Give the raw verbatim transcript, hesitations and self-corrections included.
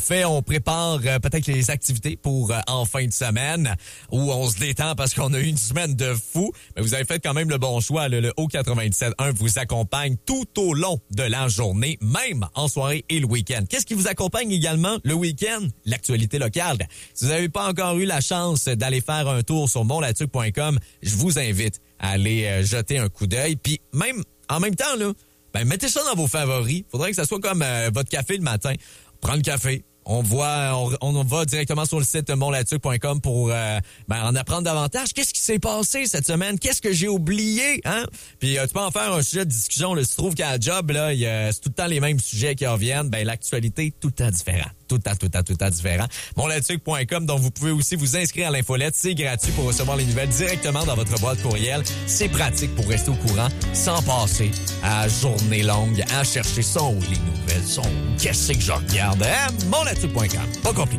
Fait, on prépare euh, peut-être les activités pour euh, en fin de semaine où on se détend parce qu'on a eu une semaine de fou. Mais vous avez fait quand même le bon choix. Là, le Haut quatre-vingt-dix-sept un vous accompagne tout au long de la journée, même en soirée et le week-end. Qu'est-ce qui vous accompagne également le week-end? L'actualité locale. Si vous n'avez pas encore eu la chance d'aller faire un tour sur montlatuc point com, je vous invite à aller euh, jeter un coup d'œil. Puis même, en même temps, là, ben, mettez ça dans vos favoris. Faudrait que ça soit comme euh, votre café le matin. Prends le café. On voit, on, on va directement sur le site montlatuc point com pour euh, ben, en apprendre davantage. Qu'est-ce qui s'est passé cette semaine? Qu'est-ce que j'ai oublié? Hein? Puis euh, tu peux en faire un sujet de discussion. Là, si tu trouves qu'à la job, là, y a, c'est tout le temps les mêmes sujets qui reviennent. Ben, l'actualité, tout le temps différent. Tout le temps, tout le temps, tout le temps différent. montlatuc point com, donc vous pouvez aussi vous inscrire à l'infolette. C'est gratuit pour recevoir les nouvelles directement dans votre boîte courriel. C'est pratique pour rester au courant sans passer à journée longue à chercher son où les nouvelles sont. Qu'est-ce que je regarde? Hein? montlatuc point com. Pas compliqué.